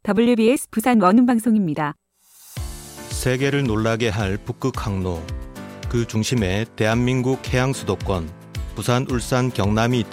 WBS 부산 원음방송입니다. 세계를 놀라게 할 북극 항로. 그 중심에 대한민국 해양 수도권, 부산, 울산, 경남이 있다.